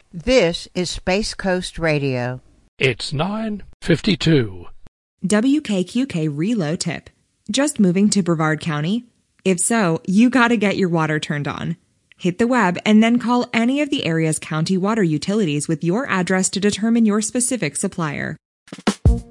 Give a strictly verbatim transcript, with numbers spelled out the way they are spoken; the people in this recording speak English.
This is Space Coast Radio. It's nine fifty-two. W K Q K reload tip. Just moving to Brevard County? If so, you gotta get your water turned on. Hit the web and then call any of the area's county water utilities with your address to determine your specific supplier.